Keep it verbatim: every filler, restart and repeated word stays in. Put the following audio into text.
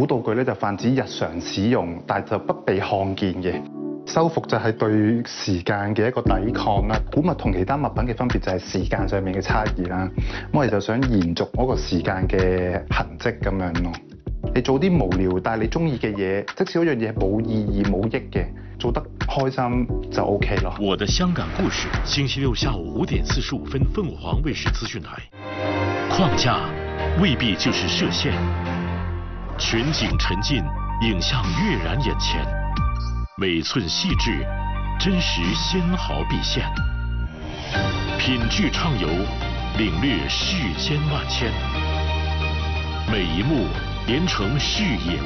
古道具咧就泛指日常使用，但就不被看見嘅。修復就係對時間嘅一個抵抗啦。古物同其他物品嘅分別就係時間上面嘅差異啦。咁我哋就想延續嗰個時間嘅痕跡咁樣咯。你做啲無聊但係你中意嘅嘢，即使嗰樣嘢冇意義冇益嘅，做得開心就 OK 咯。 我的香港故事，星期六下午五點四十五分，鳳凰衛視資訊台。框架未必就是設限，全景沉浸，影像躍然眼前，每寸細緻，真實纖毫畢現，品質暢遊，領略世間萬千，每一幕連成視野